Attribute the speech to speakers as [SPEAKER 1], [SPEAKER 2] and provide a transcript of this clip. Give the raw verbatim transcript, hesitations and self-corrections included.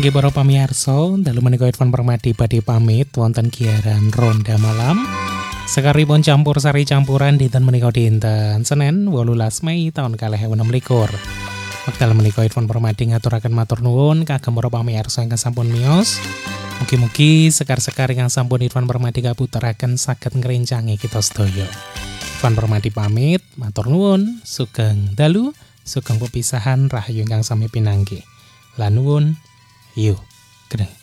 [SPEAKER 1] Nggih para pamirsa, dalu menika Irfan Permadi badhe pamit wonten giaran Ronda Malam. Sekaripun campur sari campuran dinten menika dinten Senin wolulas Mei taun kalih ewu enem likur. Wekdal menika Irfan Permadi ngaturaken matur nuwun kagem para pamirsa ingkang sampun miyos. Mugi-mugi sekar-sekar ingkang sampun Irfan Permadi kaputeraken saged ngrencangi kita sedaya. Irfan Permadi pamit, matur nuwun, sugeng dalu, sugeng pepisahan rahayu ingkang sami pinanggih. Lan nuwun, yuk, gedeng.